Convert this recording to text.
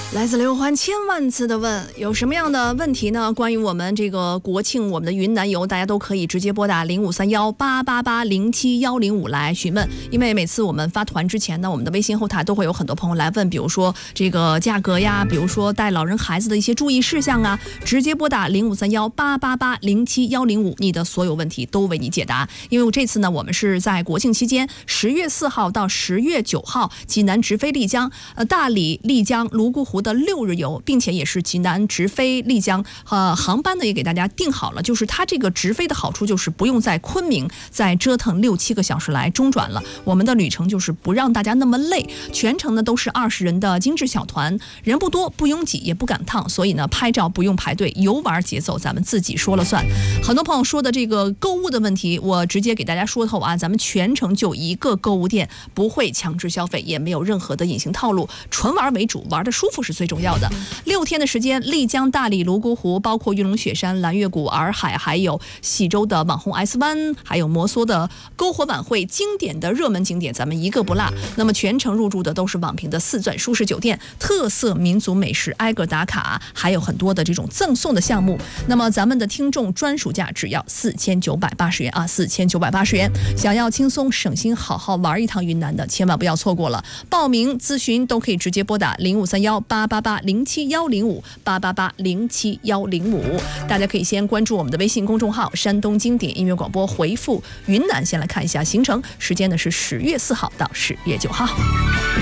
来自刘欢千万次的问，有什么样的问题呢？关于我们这个国庆，我们的云南游，大家都可以直接拨打053188807105来询问。因为每次我们发团之前呢，我们的微信后台都会有很多朋友来问，比如说这个价格呀，比如说带老人孩子的一些注意事项啊，直接拨打053188807105，你的所有问题都为你解答。因为这次呢，我们是在国庆期间10月4号到10月9号，济南直飞丽江、大理、丽江、泸沽湖的6日游，并且也是济南直飞丽江，航班呢也给大家定好了，就是它这个直飞的好处就是不用在昆明再折腾6-7个小时来中转了，我们的旅程就是不让大家那么累，全程呢都是20人的精致小团，人不多不拥挤也不赶趟，所以呢拍照不用排队，游玩节奏咱们自己说了算。很多朋友说的这个购物的问题，我直接给大家说透啊，咱们全程就一个购物店，不会强制消费，也没有任何的隐形套路，纯玩为主，玩的舒服是最重要的。6天的时间，丽江、大理、泸沽湖，包括玉龙雪山、蓝月谷、洱海，还有喜洲的网红 S 湾，还有摩梭的篝火晚会，经典的热门景点咱们一个不落。那么全程入住的都是网评的4钻舒适酒店，特色民族美食挨个打卡，还有很多的这种赠送的项目。那么咱们的听众专属价只要4980元啊，4980元。想要轻松省心好好玩一趟云南的，千万不要错过了。报名咨询都可以直接拨打05318807105888071055，大家可以先关注我们的微信公众号山东经典音乐广播，回复云南先来看一下行程，时间呢是10月4号到10月9号。